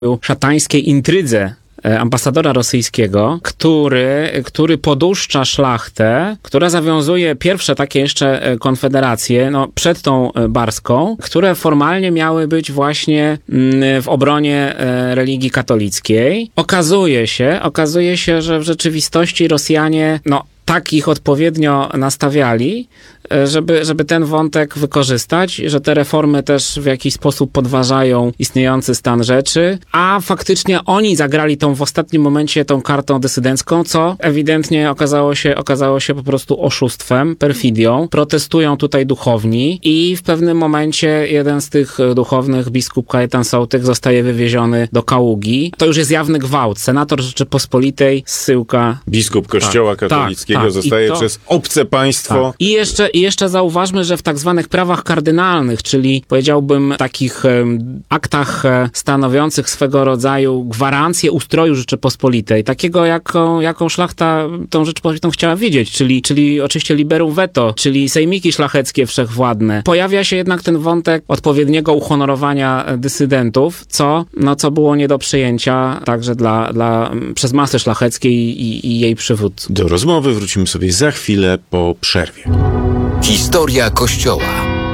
szatańskiej intrydze ambasadora rosyjskiego, który poduszcza szlachtę, która zawiązuje pierwsze takie jeszcze konfederacje, przed tą barską, które formalnie miały być właśnie w obronie religii katolickiej. Okazuje się, że w rzeczywistości Rosjanie, tak ich odpowiednio nastawiali, żeby ten wątek wykorzystać, że te reformy też w jakiś sposób podważają istniejący stan rzeczy, a faktycznie oni zagrali w ostatnim momencie tą kartą dysydencką, co ewidentnie okazało się po prostu oszustwem, perfidią. Protestują tutaj duchowni i w pewnym momencie jeden z tych duchownych, biskup Kajetan Sołtych, zostaje wywieziony do Kaługi. To już jest jawny gwałt. Senator Rzeczypospolitej zsyłka. Biskup Kościoła katolickiego zostaje przez obce państwo. I jeszcze zauważmy, że w tak zwanych prawach kardynalnych, czyli powiedziałbym takich aktach stanowiących swego rodzaju gwarancję ustroju Rzeczypospolitej, takiego jaką szlachta tą Rzeczypospolitą chciała widzieć, czyli oczywiście liberum veto, czyli sejmiki szlacheckie wszechwładne. Pojawia się jednak ten wątek odpowiedniego uhonorowania dysydentów, co było nie do przyjęcia także przez masy szlacheckie i jej przywódców. Do rozmowy wrócimy sobie za chwilę po przerwie. Historia Kościoła.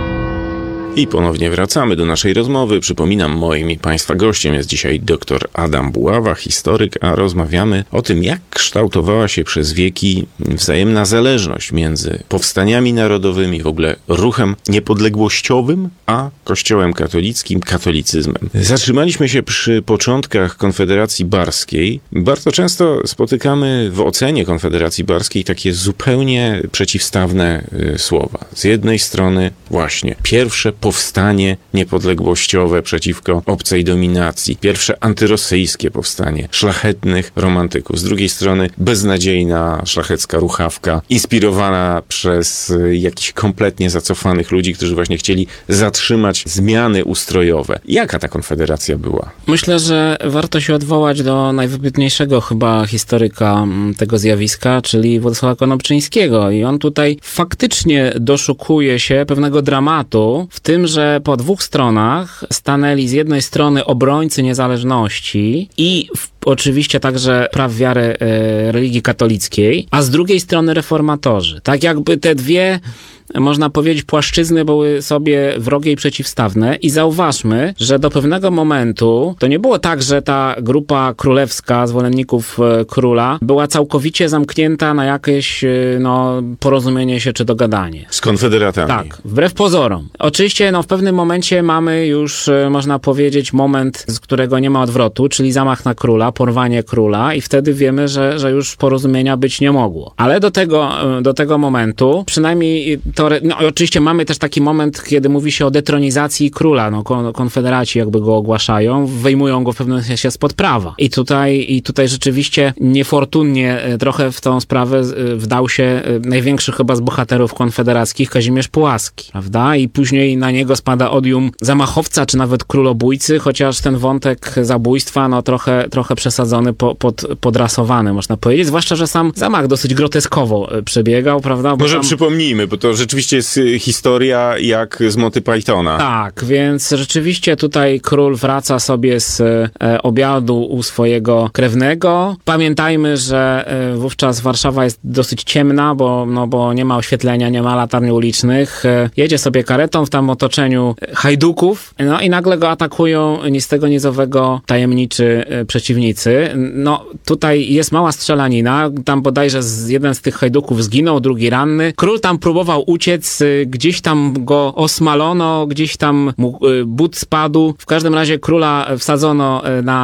I ponownie wracamy do naszej rozmowy. Przypominam, moim i Państwa gościem jest dzisiaj dr Adam Buława, historyk, a rozmawiamy o tym, jak kształtowała się przez wieki wzajemna zależność między powstaniami narodowymi, w ogóle ruchem niepodległościowym, a Kościołem katolickim, katolicyzmem. Zatrzymaliśmy się przy początkach Konfederacji Barskiej. Bardzo często spotykamy w ocenie Konfederacji Barskiej takie zupełnie przeciwstawne słowa. Z jednej strony właśnie pierwsze powstanie niepodległościowe przeciwko obcej dominacji. Pierwsze antyrosyjskie powstanie szlachetnych romantyków. Z drugiej strony beznadziejna szlachecka ruchawka, inspirowana przez jakichś kompletnie zacofanych ludzi, którzy właśnie chcieli zatrzymać zmiany ustrojowe. Jaka ta konfederacja była? Myślę, że warto się odwołać do najwybitniejszego chyba historyka tego zjawiska, czyli Władysława Konopczyńskiego. I on tutaj faktycznie doszukuje się pewnego dramatu w tym, że po dwóch stronach stanęli z jednej strony obrońcy niezależności i oczywiście także praw wiary religii katolickiej, a z drugiej strony reformatorzy. Tak jakby te dwie, można powiedzieć, płaszczyzny były sobie wrogie i przeciwstawne i zauważmy, że do pewnego momentu to nie było tak, że ta grupa królewska, zwolenników króla, była całkowicie zamknięta na jakieś porozumienie się czy dogadanie. Z konfederatami. Tak, wbrew pozorom. Oczywiście w pewnym momencie mamy już, można powiedzieć, moment, z którego nie ma odwrotu, czyli zamach na króla, porwanie króla i wtedy wiemy, że już porozumienia być nie mogło. Ale do tego momentu, przynajmniej oczywiście mamy też taki moment, kiedy mówi się o detronizacji króla. Konfederaci jakby go ogłaszają, wyjmują go w pewnym sensie spod prawa. I tutaj rzeczywiście niefortunnie trochę w tą sprawę wdał się największy chyba z bohaterów konfederackich, Kazimierz Pułaski, prawda? I później na niego spada odium zamachowca, czy nawet królobójcy, chociaż ten wątek zabójstwa, trochę przesadzony, podrasowany, można powiedzieć. Zwłaszcza, że sam zamach dosyć groteskowo przebiegał, prawda? Może przypomnijmy, bo to rzeczywiście jest historia jak z Monty Pythona. Tak, więc rzeczywiście tutaj król wraca sobie z obiadu u swojego krewnego. Pamiętajmy, że wówczas Warszawa jest dosyć ciemna, bo nie ma oświetlenia, nie ma latarni ulicznych. Jedzie sobie karetą w tam otoczeniu hajduków, i nagle go atakują ni z tego nizowego tajemniczy przeciwnicy. Tutaj jest mała strzelanina, tam bodajże jeden z tych hajduków zginął, drugi ranny. Król tam próbował uciec, gdzieś tam go osmalono, gdzieś tam mu but spadł. W każdym razie króla wsadzono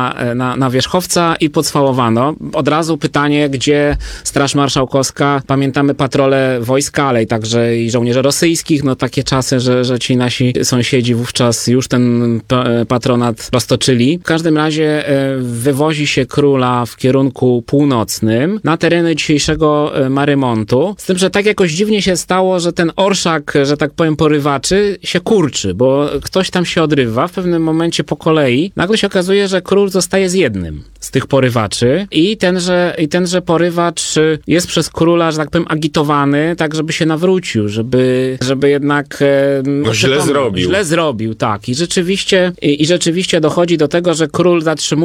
na wierzchowca i pocwałowano. Od razu pytanie, gdzie Straż Marszałkowska? Pamiętamy patrole wojska, ale i także i żołnierzy rosyjskich. Takie czasy, że ci nasi sąsiedzi wówczas już ten patronat roztoczyli. W każdym razie wywozi się króla w kierunku północnym na tereny dzisiejszego Marymontu. Z tym, że tak jakoś dziwnie się stało, że ten orszak, że tak powiem, porywaczy się kurczy, bo ktoś tam się odrywa, w pewnym momencie po kolei nagle się okazuje, że król zostaje z jednym z tych porywaczy i tenże porywacz jest przez króla, że tak powiem, agitowany, tak żeby się nawrócił, żeby jednak źle zrobił. Źle zrobił, tak. I rzeczywiście dochodzi do tego, że król zatrzymuje